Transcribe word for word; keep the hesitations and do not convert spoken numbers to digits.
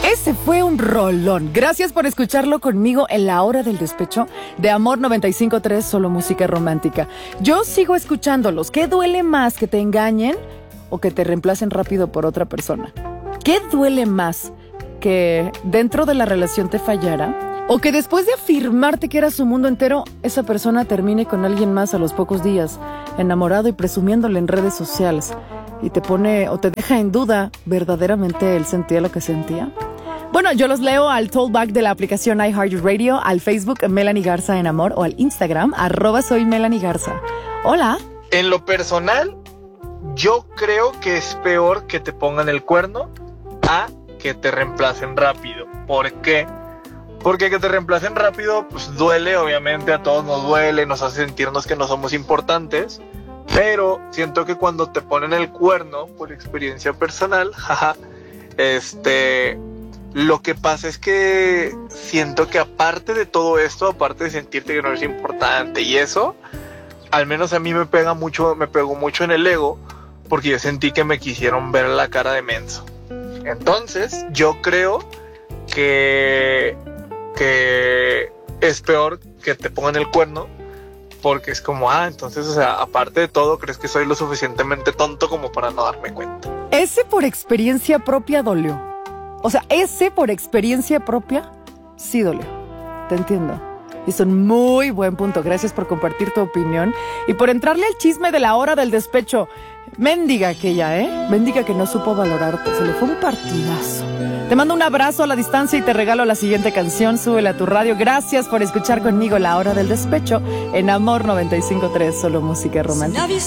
Ese fue un rolón. Gracias por escucharlo conmigo en La Hora del Despecho de Amor noventa y cinco punto tres, solo música romántica. Yo sigo escuchándolos. ¿Qué duele más, que te engañen o que te reemplacen rápido por otra persona? ¿Qué duele más? ¿Que dentro de la relación te fallara? ¿O que después de afirmarte que era su mundo entero, esa persona termine con alguien más a los pocos días, enamorado y presumiéndole en redes sociales, y te pone o te deja en duda verdaderamente él sentía lo que sentía? Bueno, yo los leo al tollback de la aplicación iHeartRadio, al Facebook Melanie Garza en Amor o al Instagram arroba soy Melanie Garza. Hola. En lo personal, yo creo que es peor que te pongan el cuerno a que te reemplacen rápido. ¿Por qué? Porque que te reemplacen rápido, pues duele, obviamente a todos nos duele, nos hace sentirnos que no somos importantes, pero siento que cuando te ponen el cuerno, por experiencia personal, jaja, este, lo que pasa es que siento que aparte de todo esto, aparte de sentirte que no eres importante y eso, al menos a mí me pega mucho, me pegó mucho en el ego, porque yo sentí que me quisieron ver la cara de menso. Entonces, yo creo que, que es peor que te pongan el cuerno, porque es como, ah, entonces, o sea, aparte de todo, ¿crees que soy lo suficientemente tonto como para no darme cuenta? Ese por experiencia propia dolió. O sea, ese por experiencia propia sí dolió. Te entiendo. Es un muy buen punto. Gracias por compartir tu opinión y por entrarle al chisme de La Hora del Despecho. Mendiga aquella, ¿eh? Mendiga que no supo valorarte. Se le fue un partidazo. Te mando un abrazo a la distancia y te regalo la siguiente canción. Súbela a tu radio. Gracias por escuchar conmigo La Hora del Despecho en Amor noventa y cinco punto tres, solo música romántica.